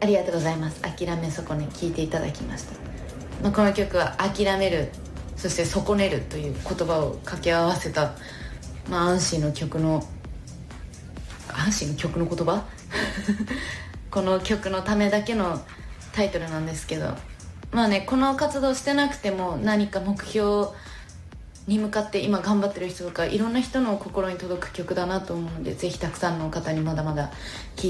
ありがとうございます。諦め損ね聴いていただきました。この曲は諦める、そして損ねるという言葉を掛け合わせた、アンシーの曲の言葉この曲のためだけのタイトルなんですけど、この活動してなくても何か目標に向かって今頑張ってる人とかいろんな人の心に届く曲だなと思うので、ぜひたくさんの方にまだまだ聴いて